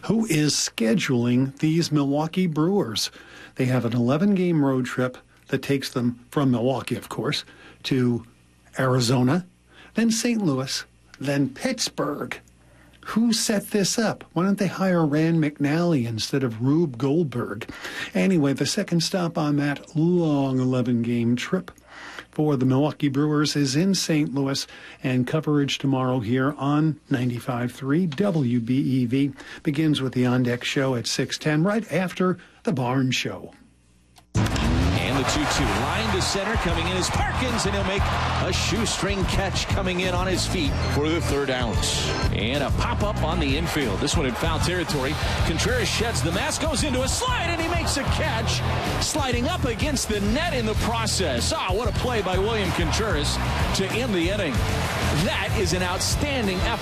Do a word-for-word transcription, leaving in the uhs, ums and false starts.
who is scheduling these Milwaukee Brewers. They have an eleven-game road trip that takes them from Milwaukee, of course, to Arizona, then Saint Louis, then Pittsburgh. Who set this up? Why don't they hire Rand McNally instead of Rube Goldberg? Anyway, the second stop on that long eleven-game trip for the Milwaukee Brewers is in Saint Louis, and coverage tomorrow here on ninety-five point three W B E V begins with the On Deck Show at six ten, right after the Barn Show. And the two two line to center, coming in is Parkins, and he'll make a shoestring catch coming in on his feet for the third out. And a pop-up on the infield. This one in foul territory. Contreras sheds the mask, goes into a slide, and he makes a catch, sliding up against the net in the process. Ah, what a play by William Contreras to end the inning. That is an outstanding effort.